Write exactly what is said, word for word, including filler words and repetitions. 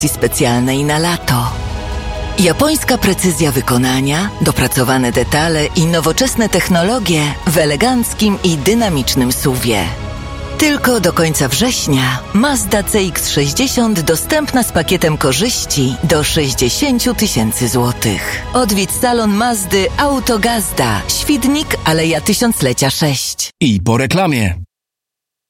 specjalnej na lato. Japońska precyzja wykonania, dopracowane detale i nowoczesne technologie w eleganckim i dynamicznym suwie. Tylko do końca września Mazda C X sześćdziesiąt dostępna z pakietem korzyści do sześćdziesiąt tysięcy złotych. Odwiedź salon Mazdy Autogazda, Świdnik, Aleja Tysiąclecia sześć. I po reklamie.